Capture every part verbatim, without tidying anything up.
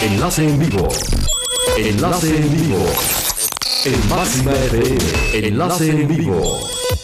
Enlace en vivo. Enlace en vivo. En Máxima F M. Enlace en vivo.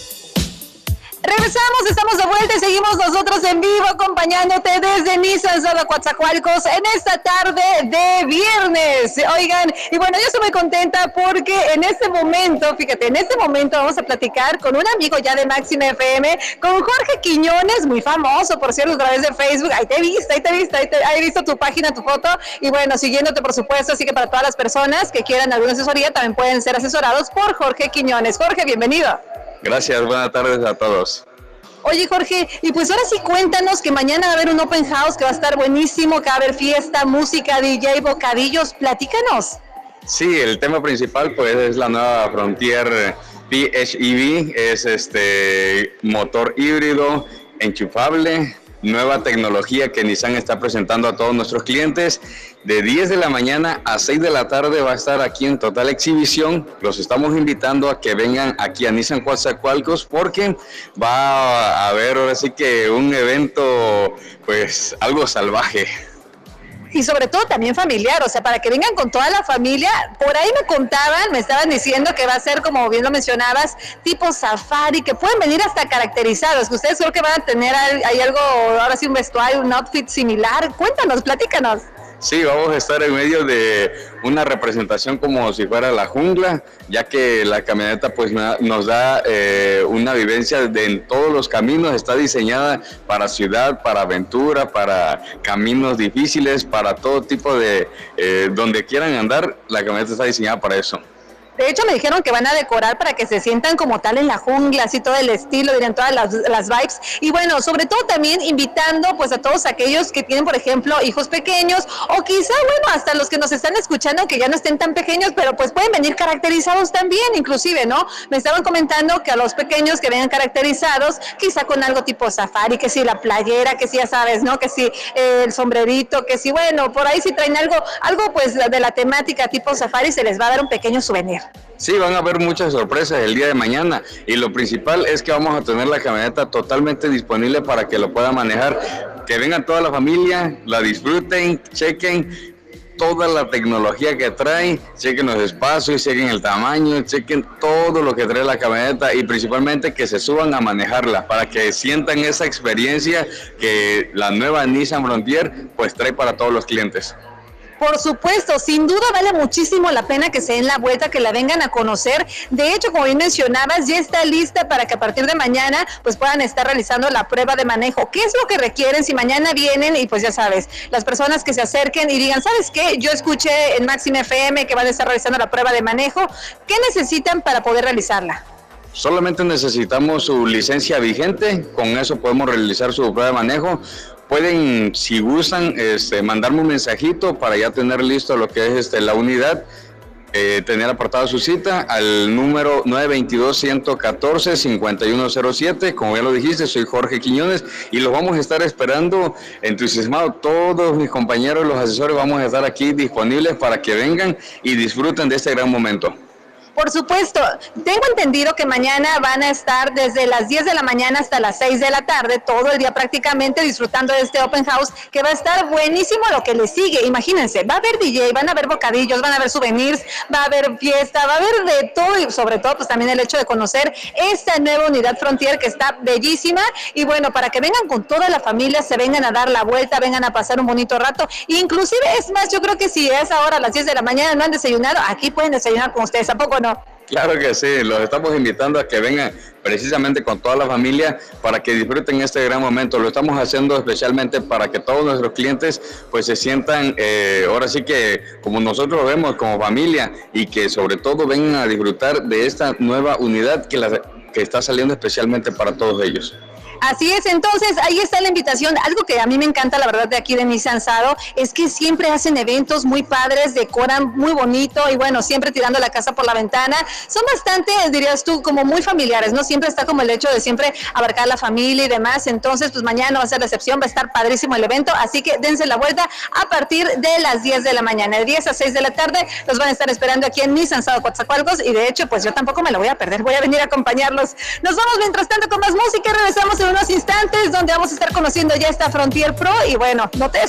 Regresamos, estamos de vuelta y seguimos nosotros en vivo acompañándote desde Nissan Soda Coatzacoalcos en esta tarde de viernes. Oigan, y bueno, yo estoy muy contenta porque en este momento, fíjate, en este momento vamos a platicar con un amigo ya de Máxima F M, con Jorge Quiñones, muy famoso, por cierto, a través de Facebook. Ahí te he visto, ahí te he visto, ahí, te, ahí he visto tu página, tu foto, y bueno, siguiéndote por supuesto, así que para todas las personas que quieran alguna asesoría, también pueden ser asesorados por Jorge Quiñones. Jorge, bienvenido. Gracias, buenas tardes a todos. Oye, Jorge, y pues ahora sí cuéntanos que mañana va a haber un open house que va a estar buenísimo, que va a haber fiesta, música, D J, bocadillos, platícanos. Sí, el tema principal pues es la nueva Frontier P H E V, es este motor híbrido, enchufable, nueva tecnología que Nissan está presentando a todos nuestros clientes. De diez de la mañana a seis de la tarde va a estar aquí en total exhibición. Los estamos invitando a que vengan aquí a Nissan Coatzacoalcos porque va a haber ahora sí que un evento pues algo salvaje. Y sobre todo también familiar, o sea, para que vengan con toda la familia. Por ahí me contaban, me estaban diciendo que va a ser, como bien lo mencionabas, tipo safari, que pueden venir hasta caracterizados, que ustedes creo que van a tener ahí algo, ahora sí un vestuario, un outfit similar. Cuéntanos, platícanos. Sí, vamos a estar en medio de una representación como si fuera la jungla, ya que la camioneta pues nos da eh, una vivencia de en todos los caminos, está diseñada para ciudad, para aventura, para caminos difíciles, para todo tipo de, eh, donde quieran andar, la camioneta está diseñada para eso. De hecho, me dijeron que van a decorar para que se sientan como tal en la jungla, así todo el estilo, dirán todas las, las vibes. Y bueno, sobre todo también invitando pues a todos aquellos que tienen, por ejemplo, hijos pequeños, o quizá, bueno, hasta los que nos están escuchando que ya no estén tan pequeños, pero pues pueden venir caracterizados también, inclusive, ¿no? Me estaban comentando que a los pequeños que vengan caracterizados, quizá con algo tipo safari, que si la playera, que si ya sabes, ¿no? Que si eh, el sombrerito, que si, bueno, por ahí si traen algo, algo pues de la temática tipo safari, se les va a dar un pequeño souvenir. Sí, van a haber muchas sorpresas el día de mañana y lo principal es que vamos a tener la camioneta totalmente disponible para que lo puedan manejar, que vengan toda la familia, la disfruten, chequen toda la tecnología que trae, chequen los espacios, chequen el tamaño, chequen todo lo que trae la camioneta y principalmente que se suban a manejarla para que sientan esa experiencia que la nueva Nissan Frontier pues trae para todos los clientes. Por supuesto, sin duda vale muchísimo la pena que se den la vuelta, que la vengan a conocer. De hecho, como bien mencionabas, ya está lista para que a partir de mañana pues puedan estar realizando la prueba de manejo. ¿Qué es lo que requieren si mañana vienen? Y pues ya sabes, las personas que se acerquen y digan, ¿sabes qué? Yo escuché en Máxima F M que van a estar realizando la prueba de manejo. ¿Qué necesitan para poder realizarla? Solamente necesitamos su licencia vigente, con eso podemos realizar su prueba de manejo. Pueden, si gustan, este, mandarme un mensajito para ya tener listo lo que es este, la unidad, eh, tener apartado su cita al número nueve dos dos, uno uno cuatro, cinco uno cero siete. Como ya lo dijiste, soy Jorge Quiñones y los vamos a estar esperando entusiasmados. Todos mis compañeros, los asesores, vamos a estar aquí disponibles para que vengan y disfruten de este gran momento. Por supuesto, tengo entendido que mañana van a estar desde las diez de la mañana hasta las seis de la tarde, todo el día prácticamente disfrutando de este open house, que va a estar buenísimo lo que le sigue. Imagínense, va a haber D J, van a haber bocadillos, van a haber souvenirs, va a haber fiesta, va a haber de todo y sobre todo pues también el hecho de conocer esta nueva unidad Frontier que está bellísima y bueno, para que vengan con toda la familia, se vengan a dar la vuelta, vengan a pasar un bonito rato, inclusive es más, yo creo que si es ahora a las diez de la mañana no han desayunado, aquí pueden desayunar con ustedes, ¿a poco no? Claro que sí, los estamos invitando a que vengan precisamente con toda la familia para que disfruten este gran momento. Lo estamos haciendo especialmente para que todos nuestros clientes pues se sientan, eh, ahora sí que como nosotros lo vemos, como familia y que sobre todo vengan a disfrutar de esta nueva unidad que, la, que está saliendo especialmente para todos ellos. Así es, entonces ahí está la invitación. Algo que a mí me encanta, la verdad, de aquí de Nissan Sado, es que siempre hacen eventos muy padres, decoran muy bonito y bueno, siempre tirando la casa por la ventana. Son bastante, dirías tú, como muy familiares, ¿no? Siempre está como el hecho de siempre abarcar la familia y demás. Entonces, pues mañana no va a ser la excepción, va a estar padrísimo el evento, así que dense la vuelta a partir de las diez de la mañana. De diez a seis de la tarde los van a estar esperando aquí en Nissan Sado Coatzacoalcos y de hecho, pues yo tampoco me lo voy a perder, voy a venir a acompañarlos. Nos vamos mientras tanto con más música, regresamos en unos instantes donde vamos a estar conociendo ya esta Frontier Pro y bueno, no te